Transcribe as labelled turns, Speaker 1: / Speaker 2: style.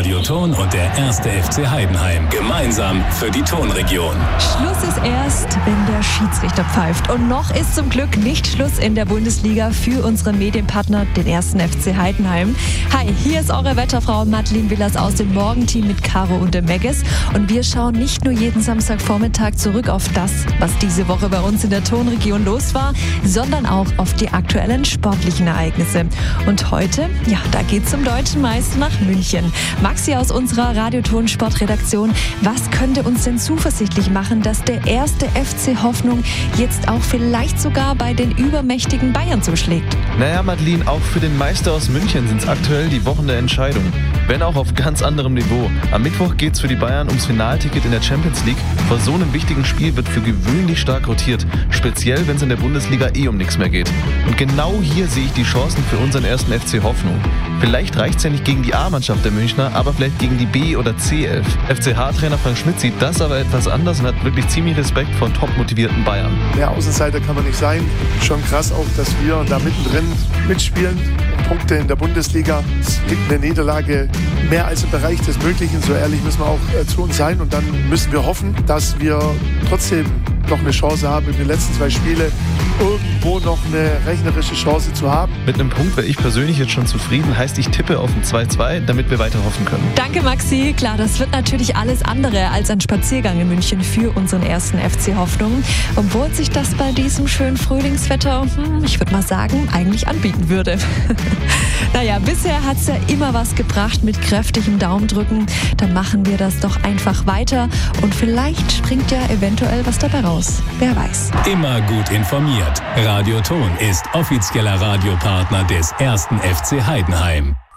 Speaker 1: Radioton und der 1. FC Heidenheim. Gemeinsam für die Tonregion.
Speaker 2: Schluss ist erst, wenn der Schiedsrichter pfeift. Und noch ist zum Glück nicht Schluss in der Bundesliga für unseren Medienpartner, den 1. FC Heidenheim. Hi, hier ist eure Wetterfrau Madeleine Willers aus dem Morgenteam mit Caro und dem Megges. Und wir schauen nicht nur jeden Samstagvormittag zurück auf das, was diese Woche bei uns in der Tonregion los war, sondern auch auf die aktuellen sportlichen Ereignisse. Und heute, ja, da geht's zum deutschen Meister nach München. Maxi aus unserer Radioton-Sportredaktion, was könnte uns denn zuversichtlich machen, dass der 1. FC Hoffnung jetzt auch vielleicht sogar bei den übermächtigen Bayern zuschlägt?
Speaker 3: Naja, Madeleine, auch für den Meister aus München sind es aktuell die Wochen der Entscheidung. Wenn auch auf ganz anderem Niveau. Am Mittwoch geht es für die Bayern ums Finalticket in der Champions League. Vor so einem wichtigen Spiel wird für gewöhnlich stark rotiert. Speziell, wenn es in der Bundesliga um nichts mehr geht. Und genau hier sehe ich die Chancen für unseren 1. FC Hoffnung. Vielleicht reicht es ja nicht gegen die A-Mannschaft der Münchner, aber vielleicht gegen die B- oder C11. FCH-Trainer Frank Schmidt sieht das aber etwas anders und hat wirklich ziemlich Respekt vor top motivierten Bayern.
Speaker 4: Mehr Außenseiter kann man nicht sein. Schon krass auch, dass wir da mittendrin mitspielen. Punkte in der Bundesliga. Es liegt eine Niederlage mehr als im Bereich des Möglichen. So ehrlich müssen wir auch zu uns sein. Und dann müssen wir hoffen, dass wir trotzdem noch eine Chance haben, in den letzten 2 Spiele irgendwo noch eine rechnerische Chance zu haben.
Speaker 3: Mit einem Punkt wäre ich persönlich jetzt schon zufrieden. Heißt, ich tippe auf ein 2-2, damit wir weiter hoffen können.
Speaker 2: Danke, Maxi. Klar, das wird natürlich alles andere als ein Spaziergang in München für unseren 1. FC Hoffnung. Obwohl sich das bei diesem schönen Frühlingswetter, ich würde mal sagen, eigentlich anbieten würde. Naja, bisher hat es ja immer was gebracht mit kräftigem Daumendrücken. Dann machen wir das doch einfach weiter und vielleicht springt ja eventuell was dabei raus. Wer weiß.
Speaker 1: Immer gut informiert. Radioton ist offizieller Radiopartner des 1. FC Heidenheim.